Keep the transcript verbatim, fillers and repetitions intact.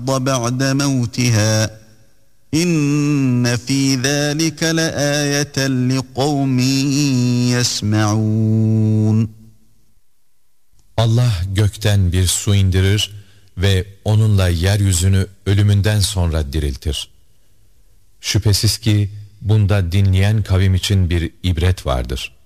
الْأَرْضَ بَعْدَ مَوْتِهَا İnne fî zâlike leâyeten liqavmin yesme'ûn. Allah gökten bir su indirir ve onunla yeryüzünü ölümünden sonra diriltir. Şüphesiz ki bunda dinleyen kavim için bir ibret vardır.